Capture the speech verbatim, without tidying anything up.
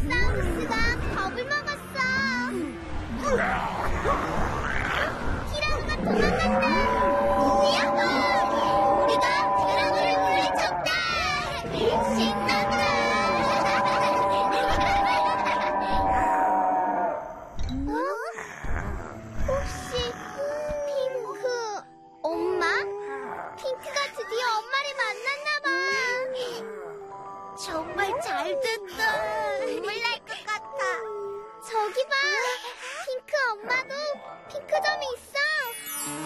티라노사우루스가 겁을 먹었어. 티라노가 도망간다. 야호! 우리가 티라노를 물리쳤다. 신난다. 어? 혹시 핑크 엄마? 핑크가 드디어 엄마를 만났나 봐. 정말 잘 됐다. 눈물 날 것 같아. 저기 봐. 핑크 엄마도 핑크점이 있어.